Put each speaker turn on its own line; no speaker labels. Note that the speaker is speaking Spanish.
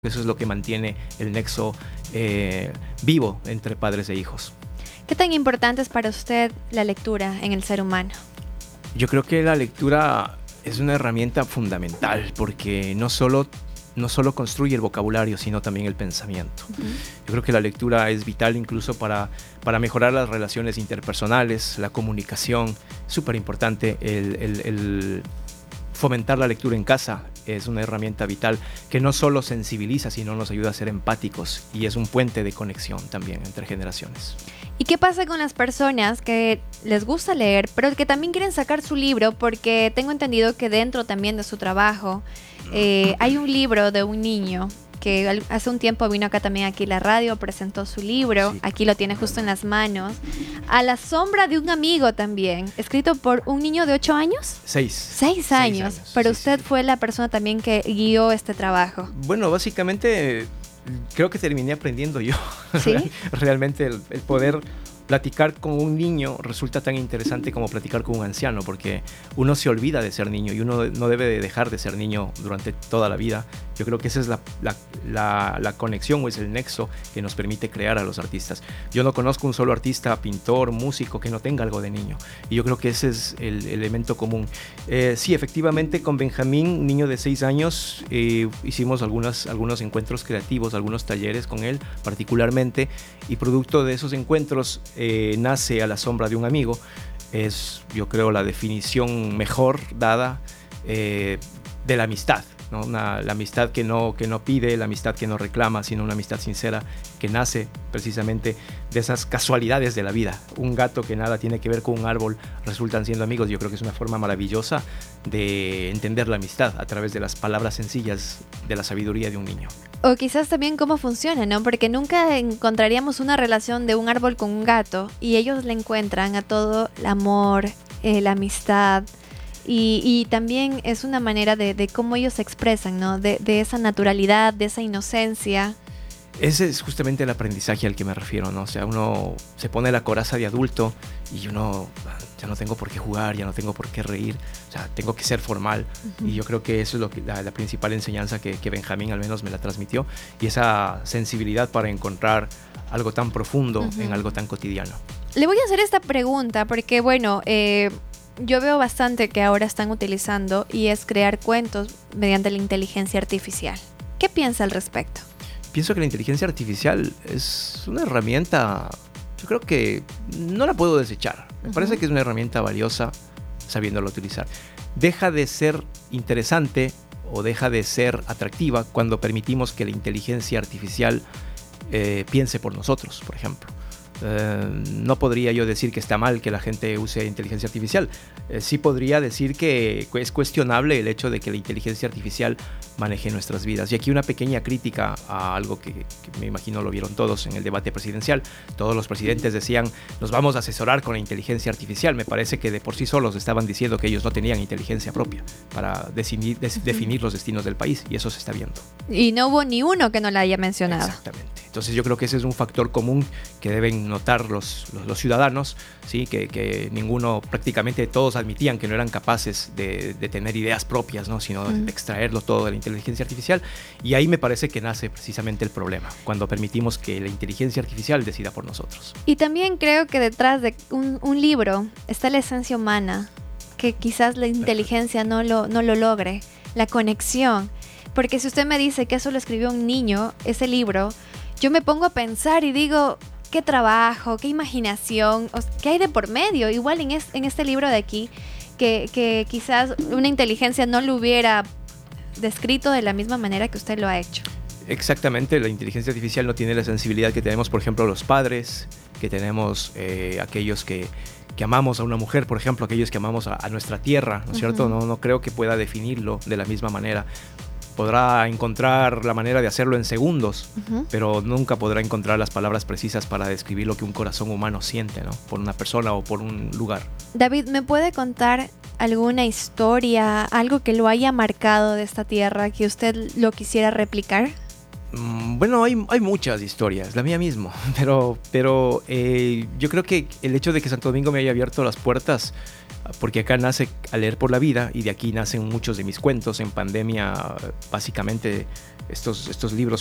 Eso es lo que mantiene el nexo vivo entre padres e hijos.
¿Qué tan importante es para usted la lectura en el ser humano?
Yo creo que la lectura es una herramienta fundamental porque no solo construye el vocabulario, sino también el pensamiento. Yo creo que la lectura es vital incluso para mejorar las relaciones interpersonales, la comunicación. Súper importante el fomentar la lectura en casa. Es una herramienta vital que no solo sensibiliza, sino nos ayuda a ser empáticos y es un puente de conexión también entre generaciones.
¿Y qué pasa con las personas que les gusta leer, pero que también quieren sacar su libro? Porque tengo entendido que dentro también de su trabajo hay un libro de un niño que hace un tiempo vino acá también aquí la radio, presentó su libro, sí. Aquí lo tiene justo en las manos. A la sombra de un amigo también, escrito por un niño de 8 años. 6 años. Pero sí, usted fue la persona también que guió este trabajo.
Bueno, básicamente creo que terminé aprendiendo yo. ¿Sí? Realmente el poder platicar con un niño resulta tan interesante como platicar con un anciano, porque uno se olvida de ser niño y uno no debe de dejar de ser niño durante toda la vida. Yo creo que esa es la conexión o es el nexo que nos permite crear a los artistas. Yo no conozco un solo artista, pintor, músico que no tenga algo de niño, y yo creo que ese es el elemento común. Sí, efectivamente, con Benjamín, niño de 6 años, hicimos algunos encuentros creativos, algunos talleres con él particularmente, y producto de esos encuentros nace A la sombra de un amigo. Es, yo creo, la definición mejor dada de la amistad, ¿no? La amistad que no pide, la amistad que no reclama, sino una amistad sincera que nace precisamente de esas casualidades de la vida. Un gato que nada tiene que ver con un árbol resultan siendo amigos. Yo creo que es una forma maravillosa de entender la amistad a través de las palabras sencillas de la sabiduría de un niño.
O quizás también cómo funciona, ¿no? Porque nunca encontraríamos una relación de un árbol con un gato y ellos le encuentran a todo el amor, la amistad y también es una manera de cómo ellos se expresan, ¿no? De esa naturalidad, de esa inocencia.
Ese es justamente el aprendizaje al que me refiero, ¿no? O sea, uno se pone la coraza de adulto y uno ya no tengo por qué jugar, ya no tengo por qué reír, o sea, tengo que ser formal. Y yo creo que eso es la principal enseñanza que Benjamín al menos me la transmitió, y esa sensibilidad para encontrar algo tan profundo en algo tan cotidiano.
Le voy a hacer esta pregunta porque, bueno, yo veo bastante que ahora están utilizando y es crear cuentos mediante la inteligencia artificial. ¿Qué piensa al respecto?
Pienso que la inteligencia artificial es una herramienta, yo creo que no la puedo desechar. Me parece que es una herramienta valiosa sabiéndola utilizar. Deja de ser interesante o deja de ser atractiva cuando permitimos que la inteligencia artificial piense por nosotros, por ejemplo. No podría yo decir que está mal que la gente use inteligencia artificial. Sí podría decir que es cuestionable el hecho de que la inteligencia artificial maneje nuestras vidas. Y aquí una pequeña crítica a algo que me imagino lo vieron todos en el debate presidencial. Todos los presidentes decían, nos vamos a asesorar con la inteligencia artificial. Me parece que de por sí solos estaban diciendo que ellos no tenían inteligencia propia para definir los destinos del país, y eso se está viendo.
Y no hubo ni uno que no la haya mencionado.
Exactamente. Entonces yo creo que ese es un factor común que deben notar los ciudadanos, ¿sí? Que ninguno, prácticamente todos admitían que no eran capaces de tener ideas propias, ¿no? Sino de extraerlo todo de la inteligencia artificial. Y ahí me parece que nace precisamente el problema, cuando permitimos que la inteligencia artificial decida por nosotros.
Y también creo que detrás de un libro está la esencia humana, que quizás la inteligencia no lo logre, la conexión. Porque si usted me dice que eso lo escribió un niño, ese libro, yo me pongo a pensar y digo, qué trabajo, qué imaginación, qué hay de por medio. Igual en este libro de aquí, que quizás una inteligencia no lo hubiera descrito de la misma manera que usted lo ha hecho.
Exactamente, la inteligencia artificial no tiene la sensibilidad que tenemos, por ejemplo, los padres, que tenemos aquellos que amamos a una mujer, por ejemplo, aquellos que amamos a nuestra tierra, ¿no es cierto? No creo que pueda definirlo de la misma manera. Podrá encontrar la manera de hacerlo en segundos, pero nunca podrá encontrar las palabras precisas para describir lo que un corazón humano siente, ¿no? Por una persona o por un lugar.
David, ¿me puede contar alguna historia, algo que lo haya marcado de esta tierra, que usted lo quisiera replicar?
Bueno, hay muchas historias, la mía mismo, pero yo creo que el hecho de que Santo Domingo me haya abierto las puertas, porque acá nace A Leer por la Vida, y de aquí nacen muchos de mis cuentos. En pandemia, básicamente, estos libros